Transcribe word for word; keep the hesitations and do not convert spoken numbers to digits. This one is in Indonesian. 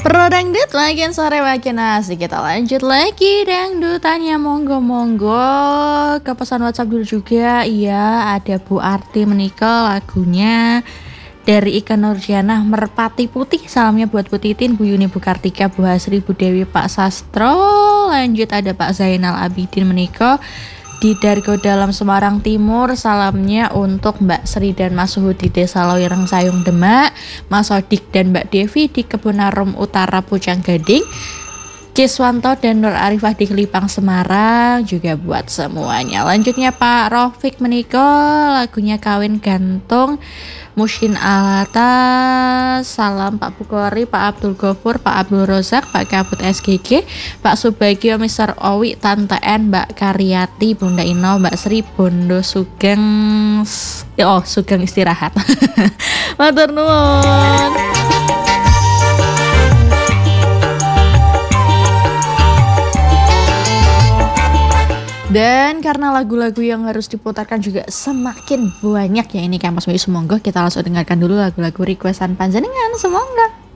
Pro dangdut makin sore makin asik. Kita lanjut lagi dangdutannya. Monggo-monggo ke pesan WhatsApp dulu juga. Iya, ada Bu Arti menikah lagunya dari Ika Nurjanah Merpati Putih. Salamnya buat Bu Titin, Bu Yuni, Bu Kartika, Bu Hasri, Bu Dewi, Pak Sastro. Lanjut ada Pak Zainal Abidin menikah di Dargo Dalam Semarang Timur. Salamnya untuk Mbak Sri dan Mas Suhu di Desa Loireng Sayung Demak, Mas Odik dan Mbak Devi di Kebun Arum Utara Pucang Gading, Kiswanto dan Nur Arifah di Kelipang Semarang, juga buat semuanya. Lanjutnya Pak Rofik menikah, lagunya Kawin Gantung Mushin Alata. Salam Pak Bukori, Pak Abdul Gofur, Pak Abdul Rozak, Pak Kabut S G G, Pak Subagio, Mister Owi, Tante N, Mbak Karyati, Bunda Ino, Mbak Sri, Bondo Sugeng. Oh, Sugeng istirahat. Matur nuwun. Dan karena lagu-lagu yang harus diputarkan juga semakin banyak ya ini Kampus Melayu, monggo kita langsung dengarkan dulu lagu-lagu requestan panjenengan, semonggo.